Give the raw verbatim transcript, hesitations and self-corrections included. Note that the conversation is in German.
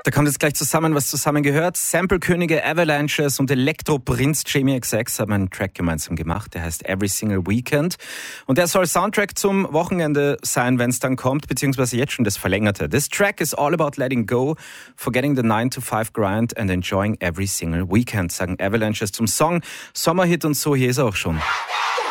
Da kommt jetzt gleich zusammen, was zusammengehört. Sample-Könige Avalanches und Elektro-Prinz Jamie X X haben einen Track gemeinsam gemacht. Der heißt Every Single Weekend. Und der soll Soundtrack zum Wochenende sein, wenn es dann kommt, beziehungsweise jetzt schon das Verlängerte. This track is all about letting go, forgetting the nine to five grind and enjoying every single weekend, sagen Avalanches zum Song. Sommerhit und so, hier ist er auch schon.